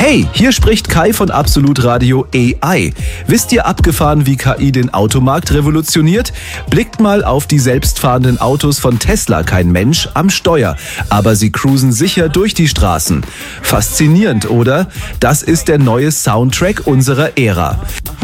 Hey, hier spricht Kai von Absolut Radio AI. Wisst ihr abgefahren, wie KI den Automarkt revolutioniert? Blickt mal auf die selbstfahrenden Autos von Tesla. Kein Mensch am Steuer, aber sie cruisen sicher durch die Straßen. Faszinierend, oder? Das ist der neue Soundtrack unserer Ära.